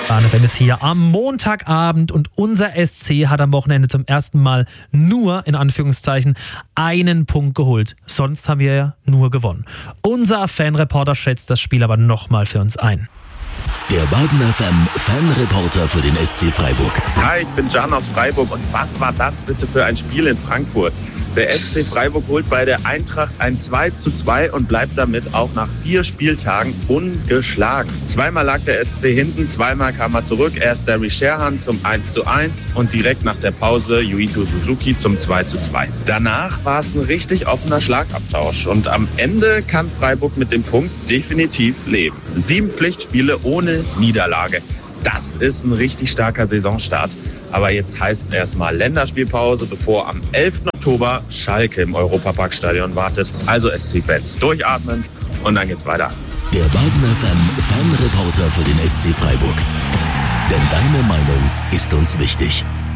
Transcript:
BahnFM ist hier am Montagabend und unser SC hat am Wochenende zum ersten Mal nur, in Anführungszeichen, einen Punkt geholt. Sonst haben wir ja nur gewonnen. Unser Fanreporter schätzt das Spiel aber nochmal für uns ein. Der BahnFM Fanreporter für den SC Freiburg. Hi, ich bin Can aus Freiburg und was war das bitte für ein Spiel in Frankfurt? Der SC Freiburg holt bei der Eintracht ein 2:2 und bleibt damit auch nach 4 Spieltagen ungeschlagen. Zweimal lag der SC hinten, zweimal kam er zurück. Erst Derry Sherhan zum 1:1 und direkt nach der Pause Yuito Suzuki zum 2:2. Danach war es ein richtig offener Schlagabtausch und am Ende kann Freiburg mit dem Punkt definitiv leben. 7 Pflichtspiele ohne Niederlage. Das ist ein richtig starker Saisonstart. Aber jetzt heißt es erstmal Länderspielpause, bevor am 11. Oktober Schalke im Europaparkstadion wartet. Also SC-Fans durchatmen und dann geht's weiter. Der BahnFM Fanreporter für den SC Freiburg. Denn deine Meinung ist uns wichtig.